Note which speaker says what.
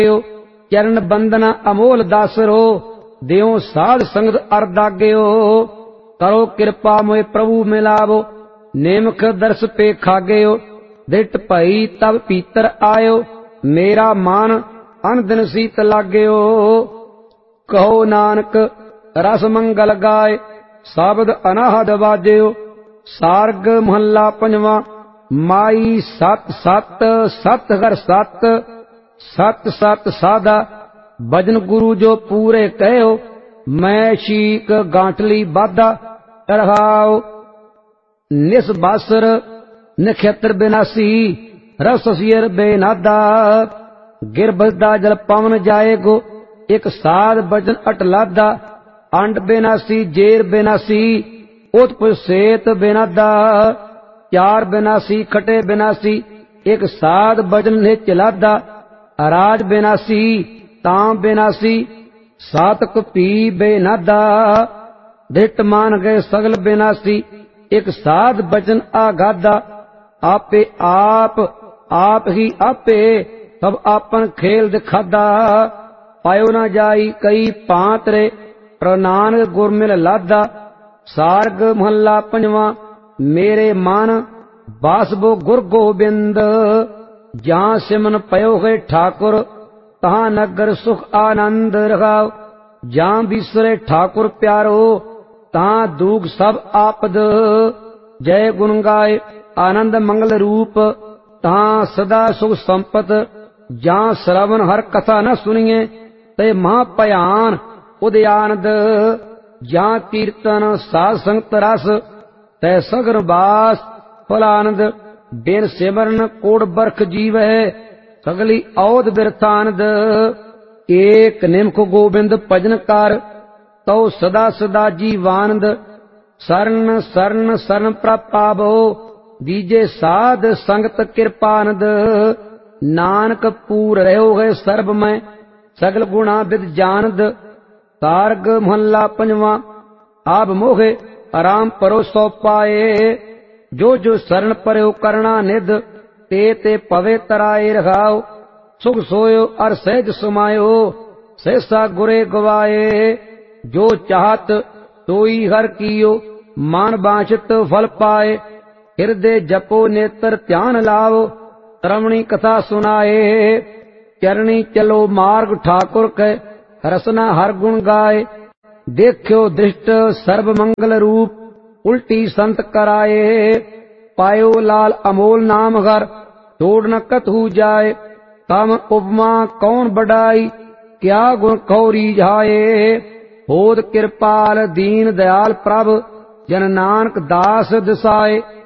Speaker 1: चरण बंदना अमोल दासरो, देव साध संगत अरदाग्यो। करो कृपा मोए प्रभु मिलावो, नेमख दर्श पे खाग्यो। दिट भई तब पीतर आयो, मेरा मान अन दिन सीत लाग्यो। कहो नानक रस मंगल गाय, शब्द अनाहद बाज्यो। सार्ग महला पंजवा। माई सत सत सत हर सत, सत सत साधा भजन गुरु जो पूरे कहो। मैं शीक गांठली बाधा रहाओ। निसबासर नक्षत्र बिनासी, रस सियर बेनादा। गिरबदा जल पवन जाएगो, एक साध भजन अटलादा। अंड बिनासी जेर बिनासी, उत्पु सेत बिनादा। चार बिनासी खटे बिनासी, एक साध भजन ने चलादा। राज बिनासी तां बिनासी, सातक पी बेनादा। धिट मान गए सगल बिनासी, एक साध भजन आगादा। आपे आप ही आपे, सब आपन खेल दिखादा। पायो न जाई कई पांतरे, पर नानक गुर मिल लादा। सार्ग महला पंजवा। मेरे मन बासबो गुर गोबिंद, जहाँ सिमन पयो है ठाकुर, तहाँ नगर सुख आनंद रखाओ। जहाँ बिसरे ठाकुर प्यारो, तहाँ दुख सब आपद। जय गुण गाय आनंद मंगल रूप, तहाँ सदा सुख संपत। जहाँ श्रवण हर कथा न सुनिए, ते महाभयान उदयानद। जहाँ कीर्तन साध संगत रस, तै सगर बास फलानंद। बिन सिमरन कोड़ बरख जीव है, सगली औद बिरथानद। एक निमख गोबिंद भजन कर, तो सदा सदा जीवानंद। शरण शरण शरण प्रपावो, दीजे साध संगत कृपानंद। नानक पूर रहो है सर्ब में, सगल गुणा विद जानद। सार्ग महला पंजवा। आप मोहे आराम परो सो पाए, जो जो शरण पर्यो करना निध। ते पवे तराए रखाओ, सुख सोयो अर सहज सुमायो। सहसा गुरे गवाए, जो चाहत सोई हर कियो। मान बांछित फल पाए, हृदय जपो नेत्र ध्यान लाओ। श्रवणी कथा सुनाए, चरणी चलो मार्ग ठाकुर के। रसना हर गुण गाए, देखो दृष्ट सर्व मंगल रूप। उल्टी संत कराए, पायो लाल अमोल नाम घर। छोड़ न कतहु जाए, तम उपमा कौन बढ़ाई। क्या गुण कौरी जाए, होद कृपाल दीन दयाल प्रभ। जन नानक दास दिसाए।